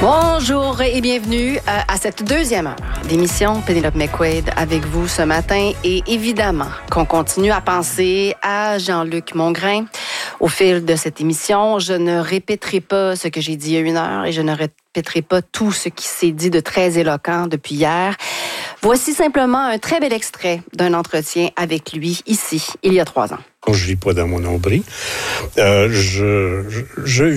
Bonjour et bienvenue à cette deuxième heure d'émission Pénélope McQuaid avec vous ce matin. Et évidemment qu'on continue à penser à Jean-Luc Mongrain. Au fil de cette émission, je ne répéterai pas ce que j'ai dit il y a une heure et je ne répéterai pas tout ce qui s'est dit de très éloquent depuis hier. Voici simplement un très bel extrait d'un entretien avec lui ici, il y a 3 ans. Quand je vis pas dans mon nombril, je